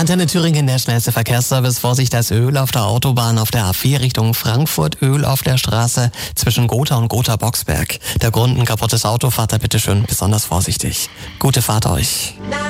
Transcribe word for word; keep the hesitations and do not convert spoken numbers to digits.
Antenne Thüringen, der schnellste Verkehrsservice. Vorsicht, das Öl auf der Autobahn auf der A vier Richtung Frankfurt. Öl auf der Straße zwischen Gotha und Gotha-Boxberg. Der Grund ein kaputtes Auto, fahrt da bitte schön besonders vorsichtig. Gute Fahrt euch.